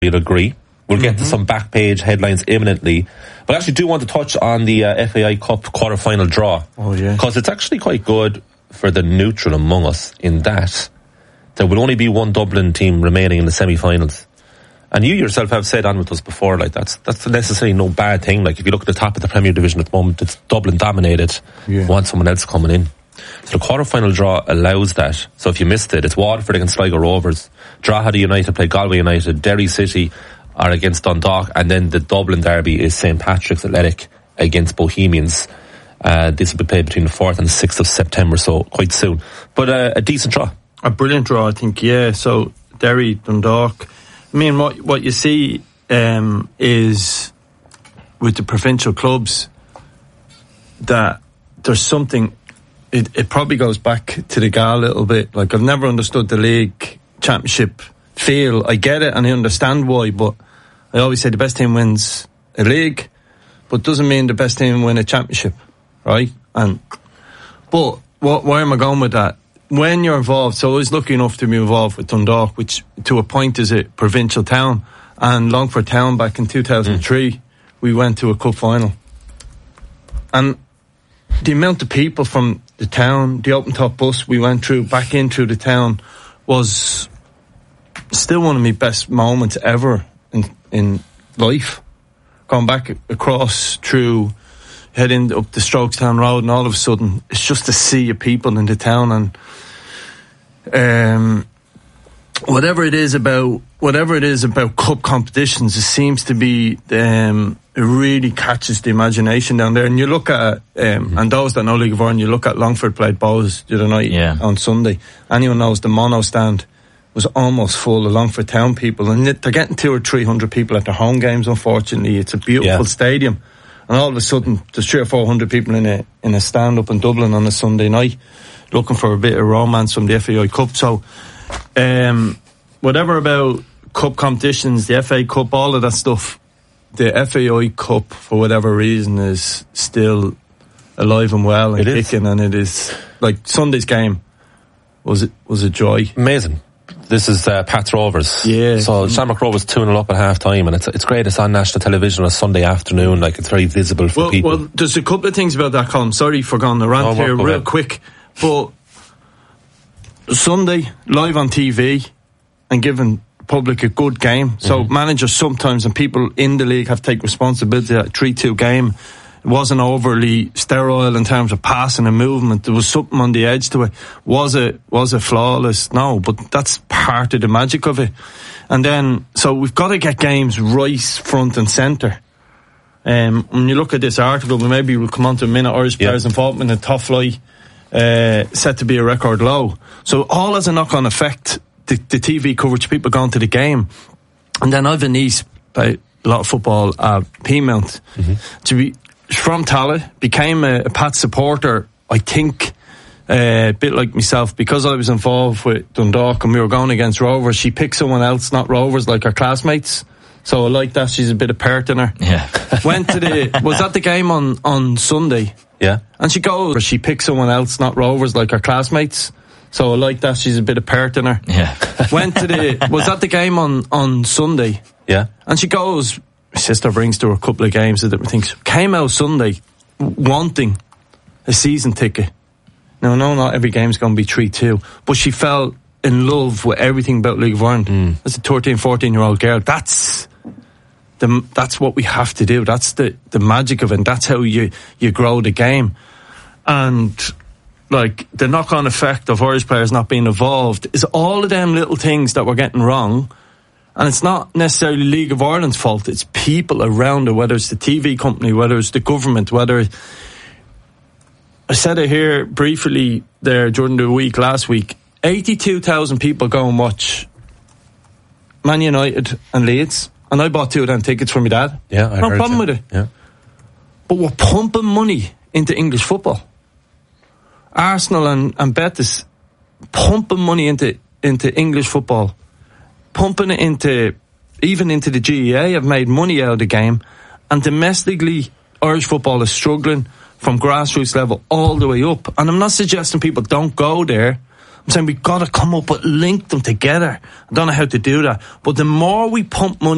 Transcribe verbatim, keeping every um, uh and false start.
you'll agree. We'll get mm-hmm. to some back page headlines imminently. But I actually do want to touch on the uh, F A I Cup quarter-final draw. Oh, yeah. Because it's actually quite good for the neutral among us in that there will only be one Dublin team remaining in the semi-finals. And you yourself have said on with us before, like, that's that's necessarily no bad thing. Like, if you look at the top of the Premier Division at the moment, it's Dublin dominated. Yeah. Want someone else coming in. So the quarter-final draw allows that. So if you missed it, it's Waterford against Sligo Rovers, Drogheda United play Galway United, Derry City are against Dundalk, and then the Dublin derby is Saint Patrick's Athletic against Bohemians. Uh, this will be played between the fourth and the sixth of September, so quite soon. But uh, a decent draw. A brilliant draw, I think, yeah. So Derry, Dundalk. I mean, what what you see um, is with the provincial clubs that there's something. It, it probably goes back to the G A a little bit. Like, I've never understood the league championship feel. I get it and I understand why, but I always say the best team wins a league, but doesn't mean the best team win a championship, right? And but what, why am I going with that? When you're involved, so I was lucky enough to be involved with Dundalk, which to a point is a provincial town, and Longford Town back in two thousand three, mm. we went to a cup final. And the amount of people from the town, the open top bus we went through, back in through the town, was still one of my best moments ever in, in life. Going back across through, heading up the Strokestown Road, and all of a sudden it's just a sea of people in the town, and um, whatever it is about whatever it is about cup competitions, it seems to be um, it really catches the imagination down there. And you look at um, mm-hmm. and those that know League of Ireland, you look at Longford played Bows the other night yeah. on Sunday. Anyone knows the mono stand was almost full of Longford Town people, and they're getting two or three hundred people at their home games. Unfortunately, it's a beautiful yeah. stadium. And all of a sudden, there's three or four hundred people in a in a stand up in Dublin on a Sunday night, looking for a bit of romance from the F A I Cup. So, um, whatever about cup competitions, the F A Cup, all of that stuff, the F A I Cup, for whatever reason, is still alive and well and it kicking. Is. And it is like Sunday's game was it was a joy. Amazing. This is uh, Pats Rovers. Yeah. So Shamrock Rovers two nil up at half time, and it's it's great. It's on national television on a Sunday afternoon. Like, it's very visible for well, people. Well, there's a couple of things about that column. Sorry for going the rant oh, here real ahead. quick, but Sunday live on T V and giving public a good game. So mm-hmm. managers sometimes and people in the league have to take responsibility. That three two game, it wasn't overly sterile in terms of passing and movement. There was something on the edge to it. Was it was it flawless? No, but that's part of the magic of it. And then, so we've got to get games right front and centre. Um, when you look at this article, maybe we'll come on to a minute. Irish yep. players involvement in top flight uh, set to be a record low. So all has a knock-on effect. The, the T V coverage, people going to the game. And then I've a niece, play a lot of football at Peamount. Mm-hmm. To be from Tallaght, became a, a Pat supporter, I think, uh, a bit like myself, because I was involved with Dundalk and we were going against Rovers. She picked someone else, not Rovers, like her classmates. So I like that. She's a bit of pert in her. Yeah. Went to the, was at the game on, on Sunday. Yeah. And she goes, she picked someone else, not Rovers, like her classmates. So I like that. She's a bit of pert in her. Yeah. Went to the, was at the game on, on Sunday. Yeah. And she goes, my sister brings to her a couple of games of different things. Came out Sunday wanting a season ticket. Now, no, not every game's going to be three two, but she fell in love with everything about League of Ireland. Mm. As a thirteen, fourteen year old girl, that's the, that's what we have to do. That's the, the magic of it. And that's how you, you grow the game. And like, the knock-on effect of Irish players not being involved is all of them little things that we're getting wrong. And it's not necessarily League of Ireland's fault. It's people around it, whether it's the T V company, whether it's the government, whether... I said it here briefly there during the week last week. eighty-two thousand people go and watch Man United and Leeds. And I bought two of them tickets for my dad. Yeah, I no heard problem so. with it. Yeah. But we're pumping money into English football. Arsenal and, and Betis pumping money into into English football, pumping it into even into the G E A. Have made money out of the game, and domestically Irish football is struggling from grassroots level all the way up. And I'm not suggesting people don't go there. I'm saying we've got to come up with link them together. I don't know how to do that, but the more we pump money